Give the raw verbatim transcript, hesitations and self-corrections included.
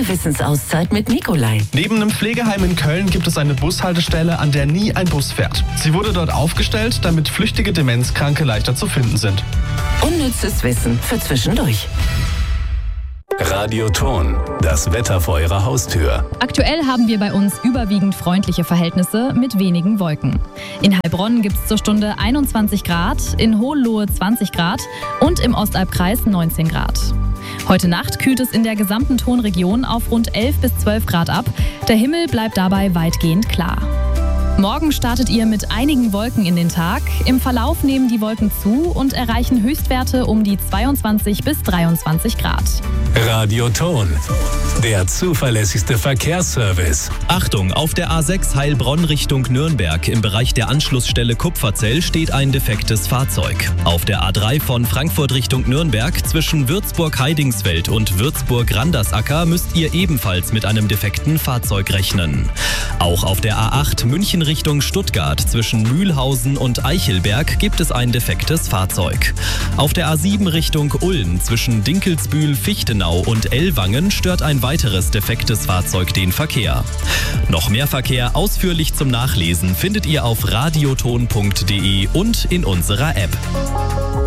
Deine Wissensauszeit mit Nikolai. Neben einem Pflegeheim in Köln gibt es eine Bushaltestelle, an der nie ein Bus fährt. Sie wurde dort aufgestellt, damit flüchtige Demenzkranke leichter zu finden sind. Unnützes Wissen für zwischendurch. Radioton, das Wetter vor Ihrer Haustür. Aktuell haben wir bei uns überwiegend freundliche Verhältnisse mit wenigen Wolken. In Heilbronn gibt es zur Stunde einundzwanzig Grad, in Hohenlohe zwanzig Grad und im Ostalbkreis neunzehn Grad. Heute Nacht kühlt es in der gesamten Tonregion auf rund elf bis zwölf Grad ab. Der Himmel bleibt dabei weitgehend klar. Morgen startet ihr mit einigen Wolken in den Tag. Im Verlauf nehmen die Wolken zu und erreichen Höchstwerte um die zweiundzwanzig bis dreiundzwanzig Grad. Radioton, der zuverlässigste Verkehrsservice. Achtung, auf der A sechs Heilbronn Richtung Nürnberg im Bereich der Anschlussstelle Kupferzell steht ein defektes Fahrzeug. Auf der A drei von Frankfurt Richtung Nürnberg zwischen Würzburg-Heidingsfeld und Würzburg-Randersacker müsst ihr ebenfalls mit einem defekten Fahrzeug rechnen. Auch auf der A acht München Richtung Stuttgart zwischen Mühlhausen und Eichelberg gibt es ein defektes Fahrzeug. Auf der A sieben Richtung Ulm zwischen Dinkelsbühl, Fichtenau und Ellwangen stört ein weiteres defektes Fahrzeug den Verkehr. Noch mehr Verkehr ausführlich zum Nachlesen findet ihr auf radioton punkt de und in unserer App.